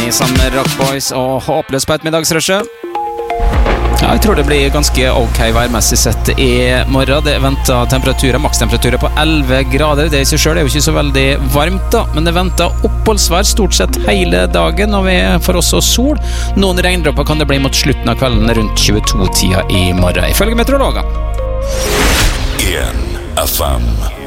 Sammen med Rock Boys og Håpløs på ettermiddagsrushet. Ja, jeg tror det blir ganske ok værmessig sett i morgen. Det venter temperaturer, makstemperaturer på 11 grader. Det i seg selv er jo ikke så veldig varmt da, men det venter oppholdsvær stort sett hele dagen, og vi får også sol. Noen regndråper kan det bli mot slutten av kvelden rundt 22-tida i morgen, ifølge meteorologer. 1 FM